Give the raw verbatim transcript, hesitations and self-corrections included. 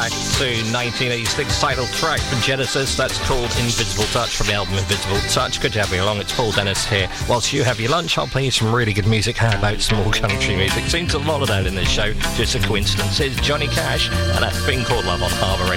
back to nineteen eighty-six title track from Genesis. That's called Invisible Touch from the album Invisible Touch. Good to have you along. It's Paul Dennis here. Whilst you have your lunch, I'll play you some really good music. How about some more country music? Seems a lot of that in this show. Just a coincidence. Here's Johnny Cash and a thing called Love on Harbour Radio.